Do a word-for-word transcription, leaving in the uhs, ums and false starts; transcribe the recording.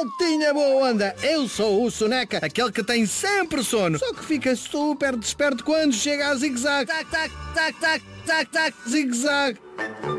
Maltinha boa onda, eu sou o Soneca, aquele que tem sempre sono, só que fica super desperto quando chega a zigue-zague. Tac, tac, tac, tac, tac, tac, zigue-zague.